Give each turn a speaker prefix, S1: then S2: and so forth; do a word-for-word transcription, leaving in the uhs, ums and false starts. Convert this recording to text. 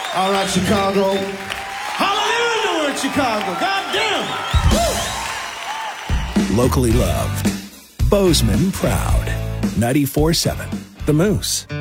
S1: All right, Chicago. Hallelujah, we're in Chicago. God damn.
S2: Locally loved. Bozeman proud. ninety-four seven The Moose.